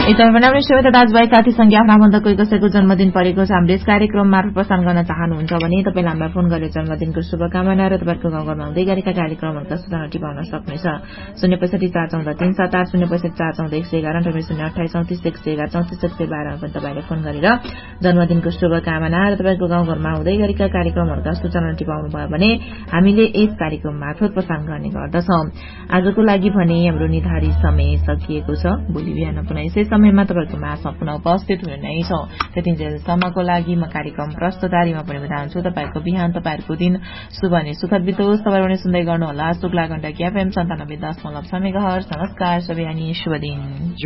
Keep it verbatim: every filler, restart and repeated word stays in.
तपाईँ पनि आफ्नो श्रोता दाजुभाइ साथीसँग आफ्नो आफन्त कोही कसैको जन्मदिन परेको छ हामीले यस कार्यक्रम मार्फत प्रसारण गर्न चाहनुहुन्छ भने तपाईँले हामीलाई फोन गरेर जन्मदिनको शुभकामना र तपाईँको गाउँघरमा हुँदै गरेका कार्यक्रमहरूका सूचना टिपाउन सक्नुहुनेछ। शून्य पैसठी चार चौध तीन सात आठ शून्य पैसठी चार चौध एक सय एघार अन्ठानब्बे शून्य अठाइस चौतिस एक सय एघार चौतिस एक सय बाह्रमा पनि तपाईँले फोन गरेर जन्मदिनको शुभकामना र तपाईँको गाउँघरमा हुँदै गरेका कार्यक्रमहरूका सूचना टिपाउनु भयो भने हामीले यस कार्यक्रम मार्फत प्रसारण गर्ने गर्दछौं। आजको लागि भने हाम्रो निर्धारित समय सकिएको छ। भोलि बिहान पुनः यसै समयमा तपाईँको माझमा पुनः उपस्थित हुने नै छौं। त्यतिन्जेलसम्मको लागि म कार्यक्रम प्रस्तुतारीमा पनि बिदा हुन्छु। तपाईँको बिहान तपाईँहरूको दिन शुभ अनि सुखद बितोस्। तपाईँहरूले सुन्दै गर्नुहोला शुक्ला गण्डकी एफएम सन्तानब्बे दशमलव छ मेगाहर्ज। नमस्कार सबै अनि शुभ दिन।